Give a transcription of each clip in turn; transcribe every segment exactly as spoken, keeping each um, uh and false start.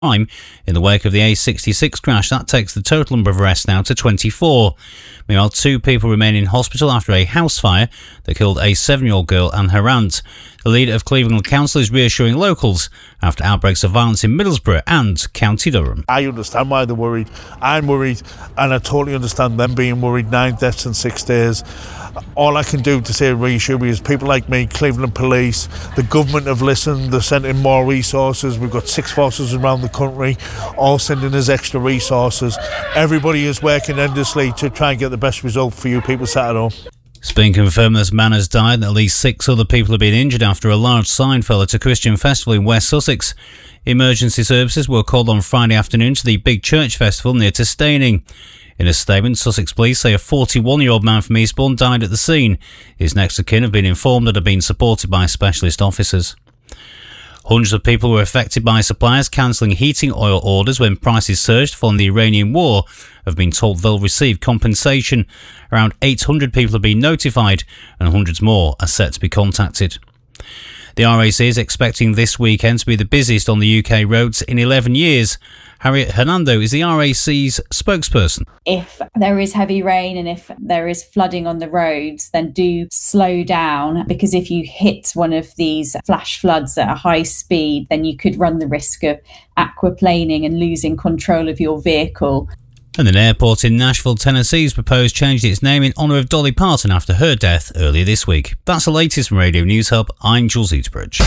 crime in the wake of the A sixty-six crash. That takes the total number of arrests now to twenty-four. Meanwhile, two people remain in hospital after a house fire that killed a seven-year-old girl and her aunt. The leader of Cleveland Council is reassuring locals after outbreaks of violence in Middlesbrough and County Durham. I understand why they're worried. I'm worried, and I totally understand them being worried. Nine deaths in six days. All I can do to say reassure you is people like me, Cleveland Police, the government have listened. They're sending more resources. We've got six forces around the country, all sending us extra resources. Everybody is working endlessly to try and get the best result for you people sat at home. It's been confirmed this man has died and at least six other people have been injured after a large sign fell at a Christian festival in West Sussex. Emergency services were called on Friday afternoon to the Big Church Festival near to Staining. In a statement, Sussex police say a forty-one-year-old man from Eastbourne died at the scene. His next of kin have been informed and have been supported by specialist officers. Hundreds of people were affected by suppliers cancelling heating oil orders when prices surged following the Iranian war. Have been told they'll receive compensation. Around eight hundred people have been notified and hundreds more are set to be contacted. The R A C is expecting this weekend to be the busiest on the U K roads in eleven years. Harriet Hernando is the R A C's spokesperson. If there is heavy rain and if there is flooding on the roads, then do slow down, because if you hit one of these flash floods at a high speed, then you could run the risk of aquaplaning and losing control of your vehicle. And an airport in Nashville, Tennessee has proposed changing its name in honour of Dolly Parton after her death earlier this week. That's the latest from Radio News Hub. I'm Jules Eaterbridge.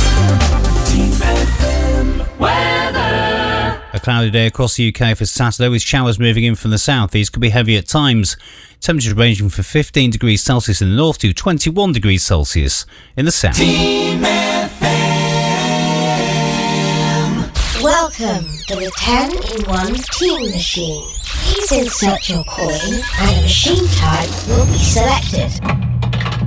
A cloudy day across the U K for Saturday with showers moving in from the south. These could be heavy at times. Temperatures ranging from fifteen degrees Celsius in the north to twenty-one degrees Celsius in the south. Team F M. Welcome to the ten in one Team Machine. Please insert your coin and a machine type will be selected.